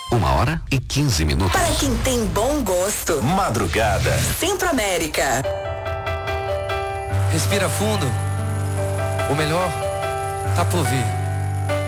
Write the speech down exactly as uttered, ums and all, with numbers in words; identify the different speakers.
Speaker 1: Uma hora e quinze minutos.
Speaker 2: Para quem tem bom gosto.
Speaker 3: Madrugada.
Speaker 2: Centro América.
Speaker 4: Respira fundo. O melhor tá por vir.